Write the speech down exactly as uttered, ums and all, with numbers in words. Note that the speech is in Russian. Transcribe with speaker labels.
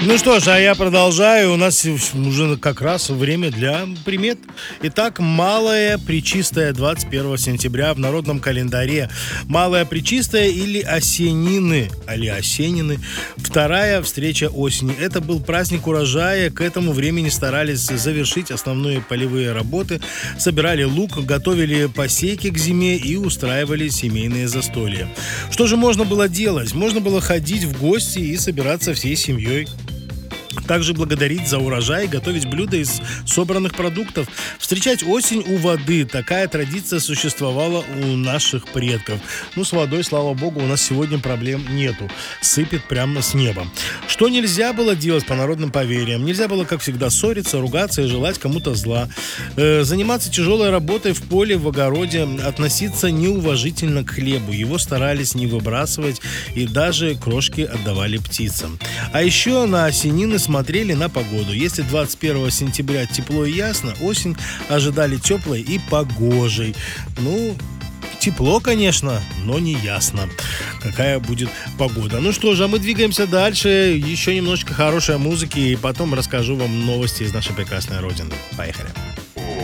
Speaker 1: Ну что ж, а я продолжаю. У нас уже как раз время для примет. Итак, Малая Пречистая, двадцать первого сентября в народном календаре. Малая Пречистая или Осенины, или Осенины. Вторая встреча осени. Это был праздник урожая. К этому времени старались завершить основные полевые работы. Собирали лук, готовили посевки к зиме и устраивали семейные застолья. Что же можно было делать? Можно было ходить в гости и собираться всей семьей. Также благодарить за урожай, готовить блюда из собранных продуктов, встречать осень у воды. Такая традиция существовала у наших предков. Ну, с водой, слава богу, у нас сегодня проблем нету. Сыпет прямо с неба. Что нельзя было делать по народным поверьям? Нельзя было, как всегда, ссориться, ругаться и желать кому-то зла. Э, заниматься тяжелой работой в поле, в огороде, относиться неуважительно к хлебу. Его старались не выбрасывать и даже крошки отдавали птицам. А еще на осенины смотрели на погоду. Если двадцать первого сентября тепло и ясно, осень ожидали теплой и погожей. Ну, тепло, конечно, но не ясно, какая будет погода. Ну что же, а мы двигаемся дальше. Еще немножечко хорошей музыки, и потом расскажу вам новости из нашей прекрасной родины. Поехали.